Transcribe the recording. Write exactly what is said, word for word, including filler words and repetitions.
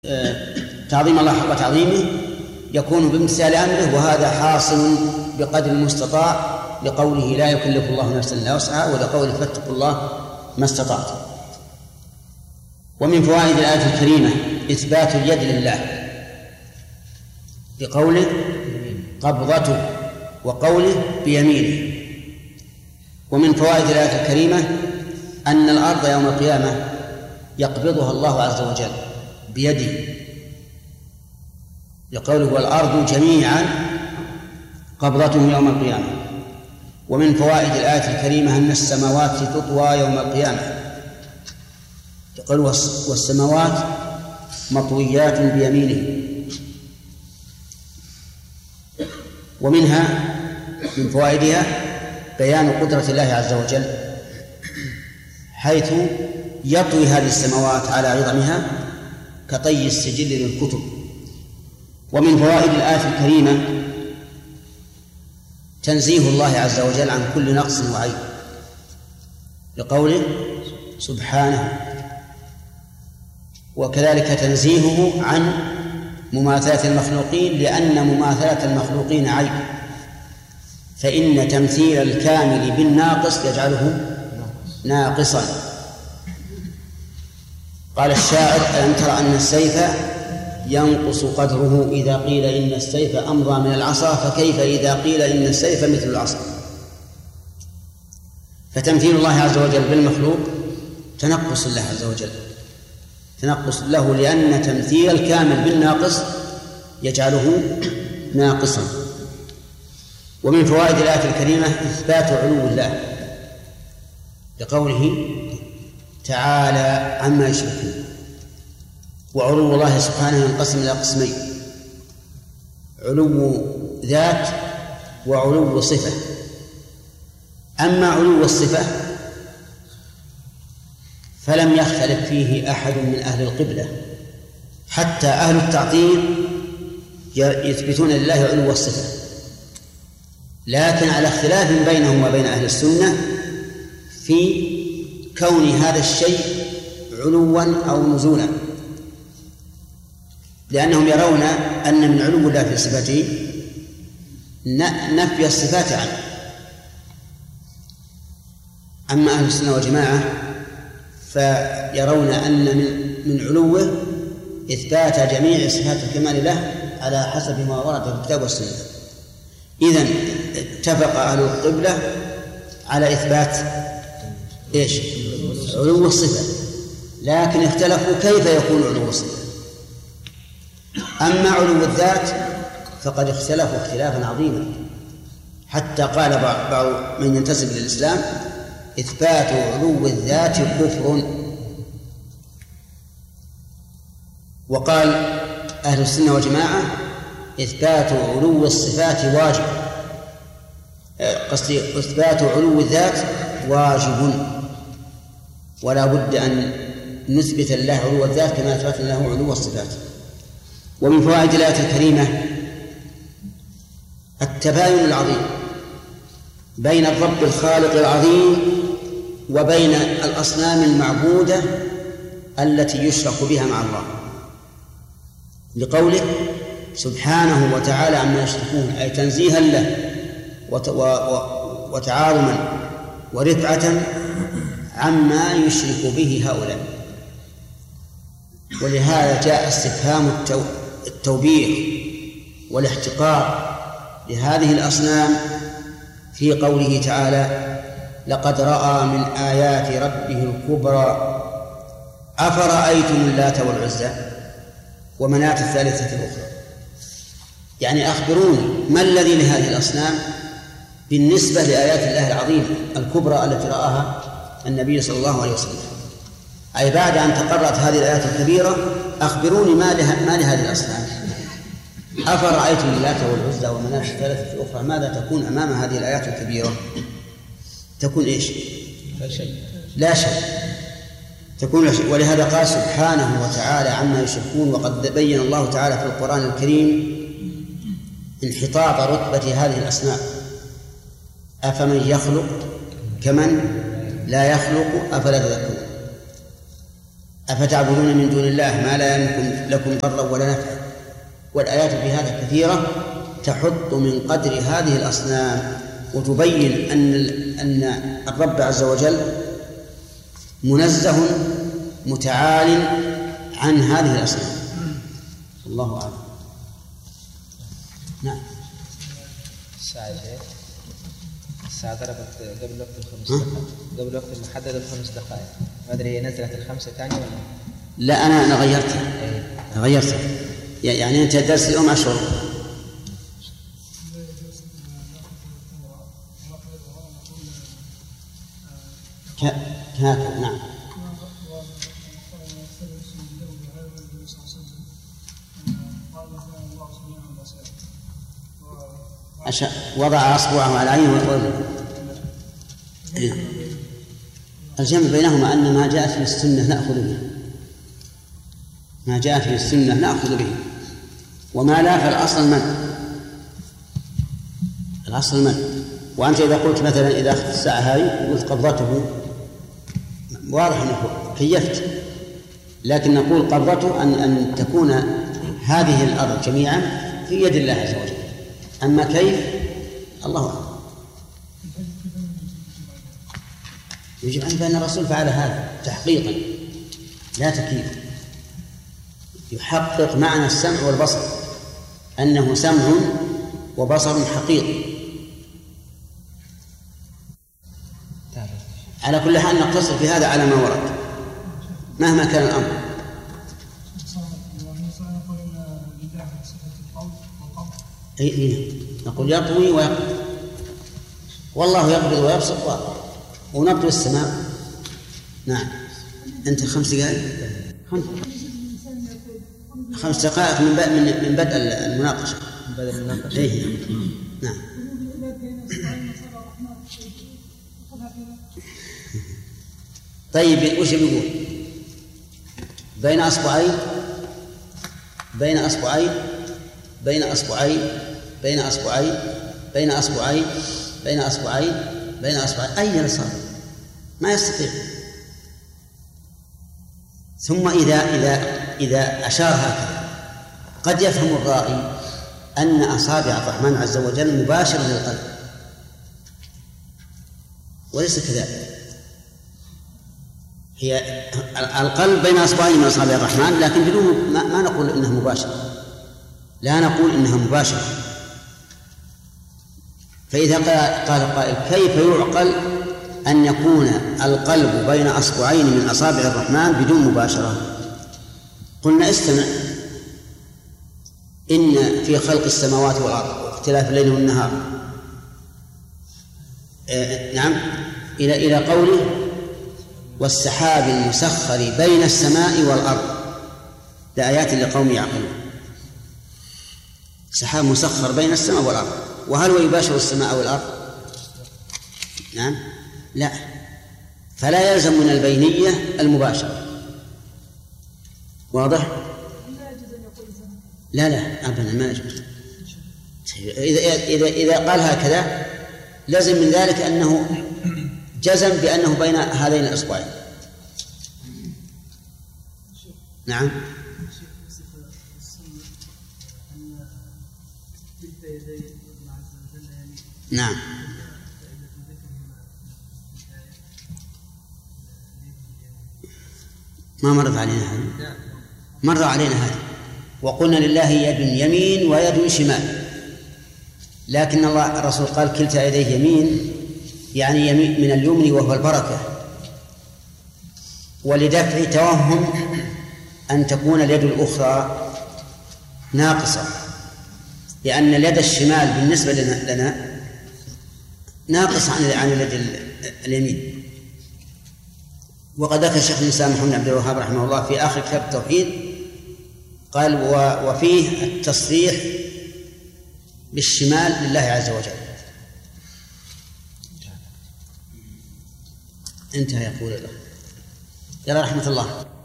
تعظيم الله حق تعظيمه يكون بامتثال أمره، وهذا حاصل بقدر المستطاع لقوله لا يكلف الله نفسا إلا وسعها، ولقوله فاتقوا الله ما استطعتم. ومن فوائد الآية الكريمة إثبات اليد لله بقوله قبضته وقوله بيمينه. ومن فوائد الآية الكريمة أن الأرض يوم القيامة يقبضها الله عز وجل بيده، لقوله والأرض جميعا قبضته يوم القيامة. ومن فوائد الآية الكريمة أن السماوات تطوى يوم القيامة، يقول والسماوات مطويات بيمينه. ومنها من فوائدها بيان قدرة الله عز وجل، حيث يطوي هذه السماوات على عظمها كطي السجل للكتب. ومن فوائد الآية الكريمة تنزيه الله عز وجل عن كل نقص وعيب، لقوله سبحانه، وكذلك تنزيهه عن مماثلة المخلوقين، لأن مماثلة المخلوقين عيب، فإن تمثيل الكامل بالناقص يجعله ناقصا. قال الشاعر ألم تر أن السيف ينقص قدره إذا قيل إن السيف أمضى من العصا، فكيف إذا قيل إن السيف مثل العصا. فتمثيل الله عز وجل بالمخلوق تنقص الله عز وجل، تنقص له، لأن تمثيل الكامل بالناقص يجعله ناقصا. ومن فوائد الآية الكريمة إثبات علو الله، لقوله تعالى عما يشركون. وعلو الله سبحانه ينقسم إلى قسمين: علو ذات وعلو صفة. أما علو الصفة فلم يختلف فيه أحد من أهل القبلة، حتى أهل التعطيل يثبتون لله علو الصفة، لكن على اختلاف بينهم وبين أهل السنة في كون هذا الشيء علوا أو نزولا، لأنهم يرون أن من علو الله في صفاته نفي الصفات عنه. أما أهل السنة والجماعة فيرون أن من علوه إثبات جميع صفات الكمال له على حسب ما ورد في الكتاب والسنة. إذن اتفق أهل القبلة على إثبات إيش؟ علو الصفة، لكن اختلفوا كيف يكون علو الصفة. أما علو الذات فقد اختلفوا اختلافا عظيما، حتى قال بعض من ينتسب للإسلام إثبات علو الذات كفر. وقال أهل السنة والجماعة إثبات علو الصفات واجب، قصدي إثبات علو الذات واجب، ولا بد أن نثبت لله علو الذات كما أثبتنا له علو الصفات. ومن فوائد الآية الكريمة التباين العظيم بين الرب الخالق العظيم وبين الأصنام المعبودة التي يشرك بها مع الله، لقوله سبحانه وتعالى عما يشركون، أي تنزيها له وتعاظما ورفعة عما يشرك به هؤلاء. ولهذا جاء استفهام التوبيخ والاحتقار لهذه الأصنام في قوله تعالى لقد رأى من آيات ربه الكبرى أفرأيتم اللات والعزى ومناة الثالثة الأخرى. يعني أخبروني ما الذي لهذه الأصنام بالنسبة لآيات الله العظيمة الكبرى التي رآها النبي صلى الله عليه وسلم، أي بعد أن تقرأت هذه الآيات الكبيرة أخبروني ما ما لهذه الأصنام. أفرأيتم اللات والعزى ومناة الثالثة الأخرى، ماذا تكون أمام هذه الآيات الكبيرة؟ تكون إيش؟ لا شيء. لا شيء تكون لا شيء. ولهذا قال سبحانه وتعالى عما يشركون. وقد بين الله تعالى في القرآن الكريم انحطاط رتبة هذه الأصنام: أفمن يخلق كمن لا يخلق أفلا تذكرون. أفتعبدون من دون الله ما لا يملك لكم ضرا ولا نفعا. والآيات في هذا كثيرة تحط من قدر هذه الأصنام وتبين أن أن الرب عز وجل منزه متعال عن هذه الأصنام. الله أعلم. نعم. الساعة الساعة ضربت قبل وقت الخمس دقائق، قبل وقت المحدد الخمس دقائق، ما أدري هي نزلت الخمسة ثانية ولا؟ لا أنا أنا غيرتها. غيرتها. يعني أنت درس اليوم أشهر. هكذا نعم. وضع أصبعه على عينه وأذنه. الجمع بينهما أن ما جاء في السنة نأخذ به، ما جاء في السنة نأخذ به، وما لا فالأصل المنع، الأصل المنع. وأنت إذا قلت مثلا إذا أخذت الساعة هذه قلت قبضته، واضح أنك كيفت، لكن نقول قبضته أن أن تكون هذه الأرض جميعا في يد الله عز وجل. أما كيف الله أعلم. يجب أن بأن الرسول فعل هذا تحقيقا لا تكييفا، يحقق معنى السمع والبصر أنه سمع وبصر حقيقي. على كل حال نقتصر في هذا على ما ورد مهما كان الأمر. أي نقول يطوي ويقبض، والله يقبض ويبسط ونقبض السماء. نعم. أنت خمس دقائق خمس خمس دقائق من من بدء المناقشة. من بدء المناقشة. إيه. نعم. طيب وش بيقول؟ بين أصبعين بين أصبعين بين أصبعين بين أصبعين بين أصبعين بين أصبعين بين أصبعين أي صار ما يستطيع. ثم إذا إذا إذا أشار هكذا قد يفهم الرائي أن أصابع الرحمن عز وجل مباشرة للقلب، وليس كذلك. هي القلب بين أصبعين من أصابع الرحمن، لكن بدون ما, ما نقول إنها مباشرة، لا نقول إنها مباشرة. فإذا قال قائل كيف يعقل أن يكون القلب بين أصبعين من أصابع الرحمن بدون مباشرة؟ قلنا استمع، إن في خلق السماوات والأرض واختلاف الليل والنهار آه نعم إلى إلى قوله والسحاب المسخر بين السماء والأرض لآيات لقوم يعقلون. سحاب مسخر بين السماء والأرض، وهل هو يباشر السماء والأرض؟ نعم لا، فلا يلزم من البينية المباشرة. واضح؟ لا لا أبدا ما يجوز. إذا إذا إذا قال هكذا لازم من ذلك أنه جزم بأنه بين هذين الأصبعين. نعم. نعم. ما مرت علينا هذه، مر علينا هذه وقلنا لله يد يمين ويد شمال، لكن الله الرسول قال كلتا يديه يمين، يعني يمين من اليمن وهو البركة، ولدفع توهم أن تكون اليد الأخرى ناقصة، لأن اليد الشمال بالنسبة لنا, لنا ناقص عن عن اليد اليمين. وقد ذكر الشيخ الإسلام محمد بن عبد الوهاب رحمه الله في آخر كتاب التوحيد قال وفيه التصريح بالشمال لله عز وجل. انتهى. يقول الله يلا رحمة الله.